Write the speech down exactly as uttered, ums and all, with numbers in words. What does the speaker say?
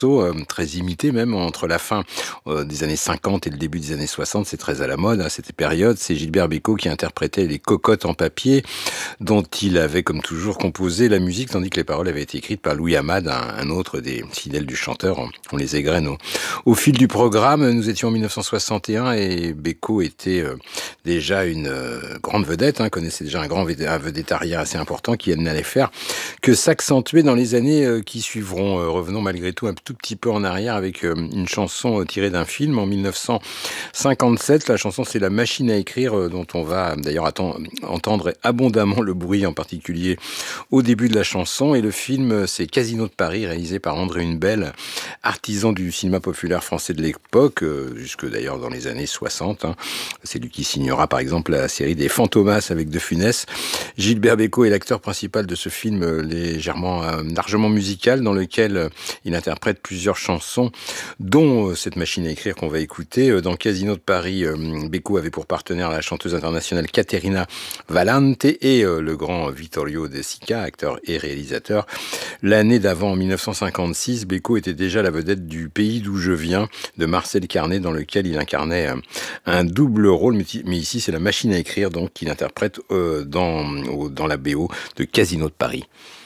Heu, très imité même entre la fin, heu, des années cinquante et le début des années soixante, c'est très à la mode à cette période. C'est Gilbert Bécaud qui interprétait les Cocottes en papier, dont il avait comme toujours composé la musique, tandis que les paroles avaient été écrites par Louis Amade, un un autre des fidèles du chanteur. On on les égrène au au fil du programme. Nous étions en mille neuf cent soixante et un et Bécaud était, heu, déjà une, heu, grande vedette, hein, connaissait déjà un grand védé un védétariat assez important qui n'allait faire que s'accentuer dans les années, heu, qui suivront. Heu, revenons malgré tout un tout petit peu en arrière avec, hem, une chanson, heu, tirée d'un film en mille neuf cent cinquante-sept. La chanson, c'est La machine à écrire, heu, dont on va d'ailleurs atten entendre abondamment le bruit, en particulier au début de la chanson. Et le film, heu, c'est Casino de Paris, réalisé par André Hunebelle, artisan du cinéma populaire français de l'époque, heu, jusque d'ailleurs dans les années soixante, hein. C'est lui qui signera par exemple la série des Fantomas avec De Funès. Gilbert Bécaud est l'acteur principal de ce film, heu, légèrement, heu, largement musical, dans lequel, heu, il interprète plusieurs chansons, dont, heu, cette machine à écrire qu'on va écouter. Heu, dans Casino de Paris, hem, Bécaud avait pour partenaire la chanteuse internationale Caterina Valente et heu, le grand Vittorio De Sica, acteur et réalisateur. L'année d'avant, en mille neuf cent cinquante-six, Bécaud était déjà la vedette du Pays d'où je viens de Marcel Carné, dans lequel il incarnait, heu, un double rôle, mais ti mais ici c'est la machine à écrire donc qu'il interprète, heu, dans au dans la B O de Casino de Paris.